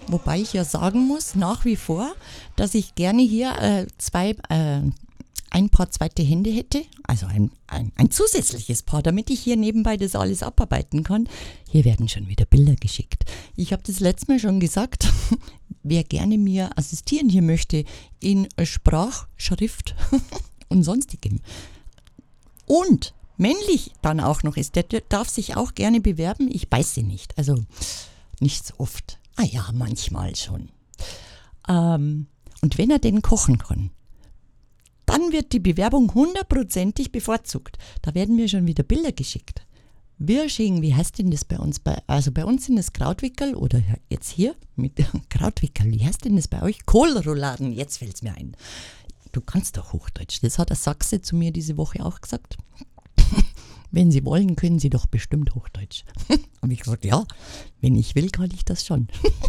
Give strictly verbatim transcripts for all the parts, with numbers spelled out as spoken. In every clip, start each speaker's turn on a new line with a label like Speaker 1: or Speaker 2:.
Speaker 1: Wobei ich ja sagen muss, nach wie vor, dass ich gerne hier äh, zwei, äh, ein Paar zweite Hände hätte, also ein, ein, ein zusätzliches Paar, damit ich hier nebenbei das alles abarbeiten kann. Hier werden schon wieder Bilder geschickt. Ich habe das letzte Mal schon gesagt, wer gerne mir assistieren hier möchte in Sprachschrift und sonstigem und männlich dann auch noch ist, der darf sich auch gerne bewerben. Ich weiß sie nicht, also nicht so oft. Ah ja, manchmal schon. Ähm, und wenn er denn kochen kann, dann wird die Bewerbung hundertprozentig bevorzugt. Da werden mir schon wieder Bilder geschickt. Wirsching, wie heißt denn das bei uns? Bei, also bei uns sind das Krautwickel oder jetzt hier mit Krautwickel. Wie heißt denn das bei euch? Kohlrouladen, jetzt fällt es mir ein. Du kannst doch Hochdeutsch. Das hat der Sachse zu mir diese Woche auch gesagt. Wenn Sie wollen, können Sie doch bestimmt Hochdeutsch. Und ich gesagt, ja, wenn ich will, kann ich das schon.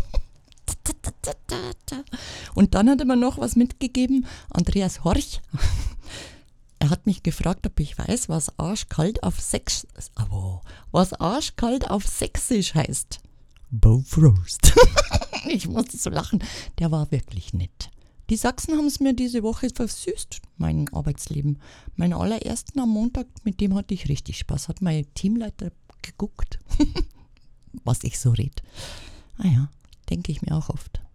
Speaker 1: Und dann hat er mir noch was mitgegeben, Andreas Horch. Er hat mich gefragt, ob ich weiß, was arschkalt auf Sex, oh, was arschkalt auf Sächsisch heißt. Bofrost. Ich musste so lachen. Der war wirklich nett. Die Sachsen haben es mir diese Woche versüßt, mein Arbeitsleben. Meinen allerersten am Montag, mit dem hatte ich richtig Spaß. Hat mein Teamleiter geguckt, was ich so red. Ah ja, denke ich mir auch oft.